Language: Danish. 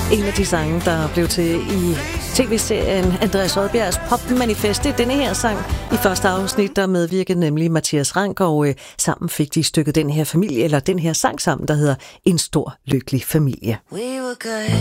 En af de sange, der blev til i tv-serien Andreas Odbjergs Popmanifest, det er denne her sang. I første afsnit, der medvirkede nemlig Mathias Rank, og sammen fik de stykket den her familie, eller den her sang sammen, der hedder En stor lykkelig familie. We were good,